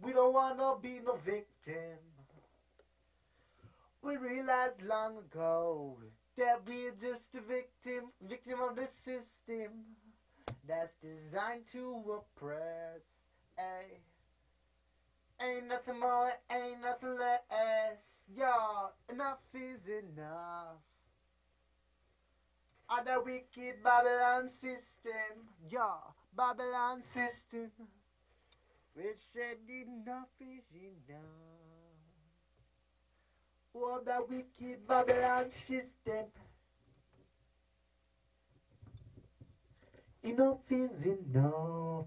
We don't wanna be no victim. We realized long ago that we're just a victim of the system that's designed to oppress. Ay. Ain't nothing more, ain't nothing less. Yo, enough is enough. Of the wicked Babylon system. Yo, Babylon system. Which said enough is enough. Oh, the wicked Babylon system. Enough is enough.